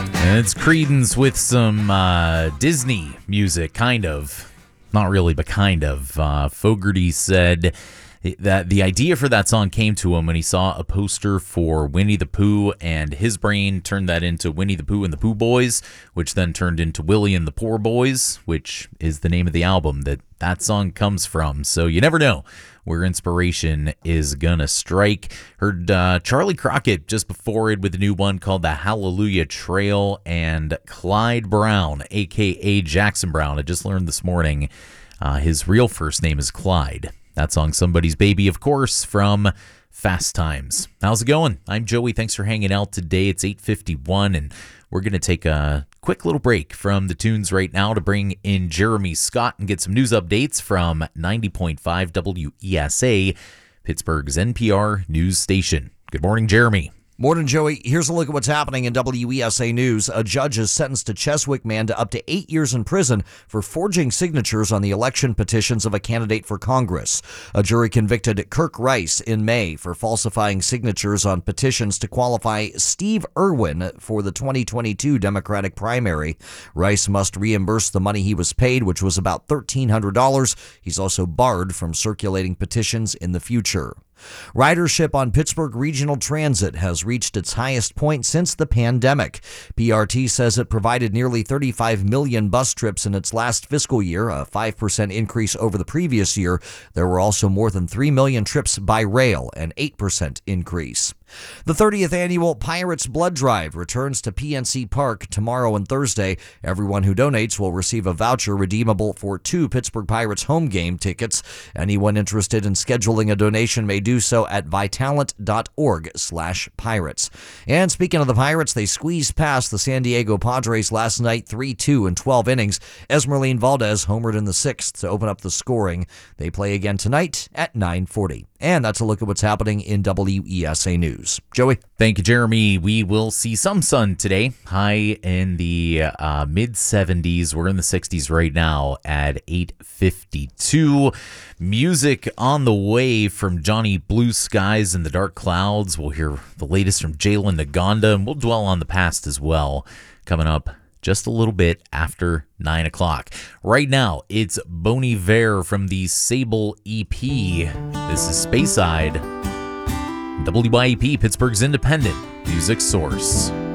And it's Creedence with some Disney music, kind of. Not really, but kind of. Fogerty said that the idea for that song came to him when he saw a poster for Winnie the Pooh, and his brain turned that into Winnie the Pooh and the Pooh Boys, which then turned into Willie and the Poor Boys, which is the name of the album that song comes from. So you never know where inspiration is gonna strike. Heard Charlie Crockett just before it with a new one called The Hallelujah Trail, and Clyde Brown, a.k.a. Jackson Brown. I just learned this morning his real first name is Clyde. That song, Somebody's Baby, of course, from Fast Times. How's it going? I'm Joey. Thanks for hanging out today. It's 8:51, and we're going to take a quick little break from the tunes right now to bring in Jeremy Scott and get some news updates from 90.5 WESA, Pittsburgh's NPR news station. Good morning, Jeremy. Morning, Joey. Here's a look at what's happening in WESA News. A judge has sentenced a Cheswick man to up to 8 years in prison for forging signatures on the election petitions of a candidate for Congress. A jury convicted Kirk Rice in May for falsifying signatures on petitions to qualify Steve Irwin for the 2022 Democratic primary. Rice must reimburse the money he was paid, which was about $1,300. He's also barred from circulating petitions in the future. Ridership on Pittsburgh Regional Transit has reached its highest point since the pandemic. PRT says it provided nearly 35 million bus trips in its last fiscal year, a 5% increase over the previous year. There were also more than 3 million trips by rail, an 8% increase. The 30th annual Pirates Blood Drive returns to PNC Park tomorrow and Thursday. Everyone who donates will receive a voucher redeemable for 2 Pittsburgh Pirates home game tickets. Anyone interested in scheduling a donation may do so at vitalent.org/pirates. And speaking of the Pirates, they squeezed past the San Diego Padres last night 3-2 in 12 innings. Esmeralyn Valdez homered in the 6th to open up the scoring. They play again tonight at 9:40. And that's a look at what's happening in WESA News. Joey? Thank you, Jeremy. We will see some sun today. High in the mid-70s. We're in the 60s right now at 8:52. Music on the way from Johnny Blue Skies and the Dark Clouds. We'll hear the latest from Jalen Naganda, and we'll dwell on the past as well. Coming up just a little bit after 9 o'clock. Right now, it's Bon Iver from the Sable EP. This is Speyside. WYEP, Pittsburgh's independent music source.